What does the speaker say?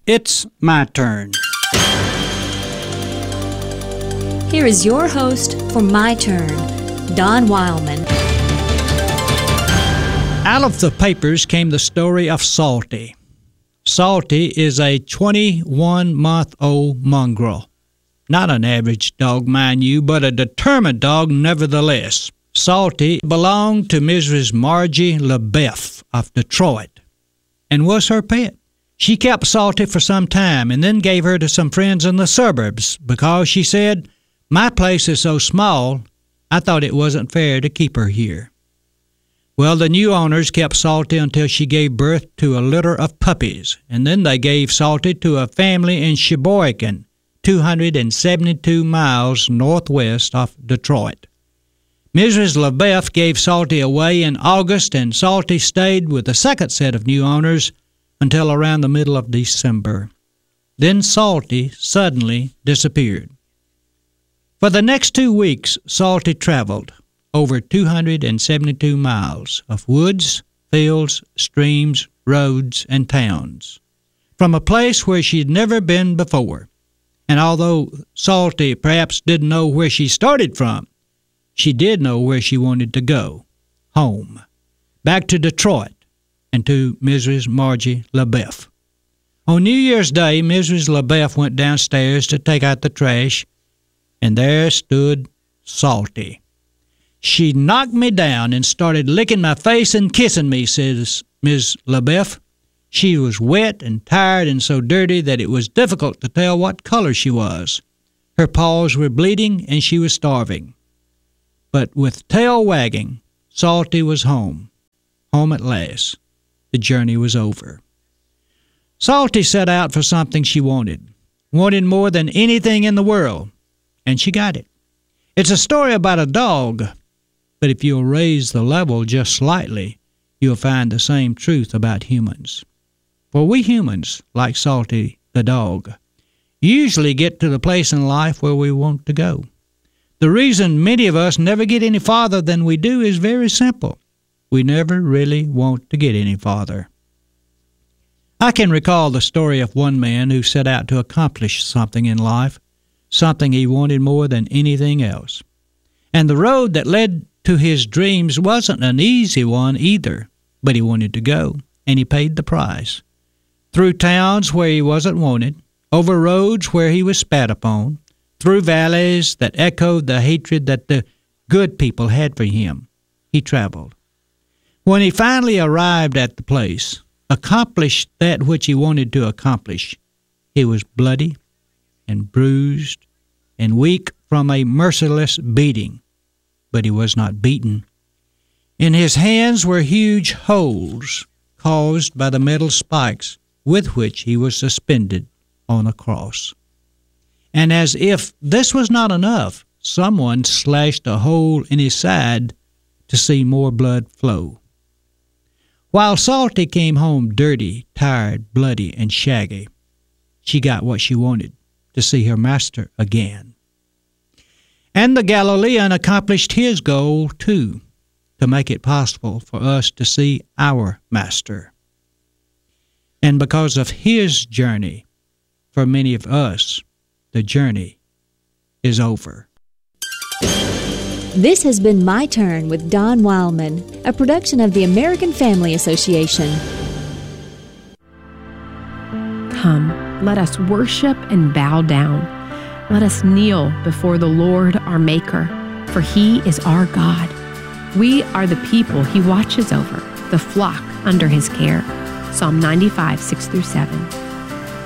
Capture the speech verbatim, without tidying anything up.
It's my turn. Here is your host for My Turn, Don Wildman. Out of the papers came the story of Salty. Salty is a twenty-one-month-old mongrel. Not an average dog, mind you, but a determined dog nevertheless. Salty belonged to Missus Margie LaBeouf of Detroit and was her pet. She kept Salty for some time and then gave her to some friends in the suburbs because she said, "My place is so small, I thought it wasn't fair to keep her here." Well, the new owners kept Salty until she gave birth to a litter of puppies, and then they gave Salty to a family in Sheboygan, two hundred seventy-two miles northwest of Detroit. Missus LaBeouf gave Salty away in August, and Salty stayed with the second set of new owners until around the middle of December. Then Salty suddenly disappeared. For the next two weeks, Salty traveled over two hundred seventy-two miles of woods, fields, streams, roads, and towns, from a place where she'd never been before. And although Salty perhaps didn't know where she started from, she did know where she wanted to go, home, back to Detroit and to Missus Margie LaBeouf. On New Year's Day, Missus LaBeouf went downstairs to take out the trash, and there stood Salty. "She knocked me down and started licking my face and kissing me," says Miss LaBeouf. "She was wet and tired and so dirty that it was difficult to tell what color she was. Her paws were bleeding and she was starving." But with tail wagging, Salty was home. Home at last. The journey was over. Salty set out for something she wanted. Wanted more than anything in the world. And she got it. It's a story about a dog. But if you'll raise the level just slightly, you'll find the same truth about humans. For we humans, like Salty the dog, usually get to the place in life where we want to go. The reason many of us never get any farther than we do is very simple. We never really want to get any farther. I can recall the story of one man who set out to accomplish something in life, something he wanted more than anything else. And the road that led to his dreams wasn't an easy one either, but he wanted to go, and he paid the price. Through towns where he wasn't wanted, over roads where he was spat upon, through valleys that echoed the hatred that the good people had for him, he traveled. When he finally arrived at the place, accomplished that which he wanted to accomplish, he was bloody and bruised and weak from a merciless beating, but he was not beaten. In his hands were huge holes caused by the metal spikes with which he was suspended on a cross. And as if this was not enough, someone slashed a hole in his side to see more blood flow. While Salty came home dirty, tired, bloody, and shaggy, she got what she wanted, to see her master again. And the Galilean accomplished his goal, too, to make it possible for us to see our master. And because of his journey, for many of us, the journey is over. This has been My Turn with Don Wildman, a production of the American Family Association. Come, let us worship and bow down. Let us kneel before the Lord our Maker, for He is our God. We are the people He watches over, the flock under His care. Psalm ninety-five, six through seven.